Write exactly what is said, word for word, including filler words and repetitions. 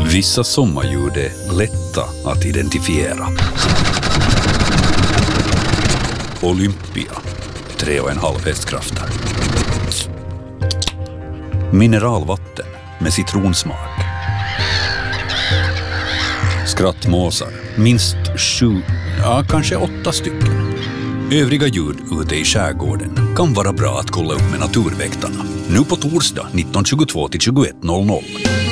Vissa sommarljud är lätta att identifiera. Olympia, tre och en halv hästkrafter. Mineralvatten med citronsmak. Skrattmåsar, minst sju, ja kanske åtta stycken. Övriga ljud ute i skärgården kan vara bra att kolla upp med Naturväktarna. Nu på torsdag nitton tjugotvå till tjugoett noll noll.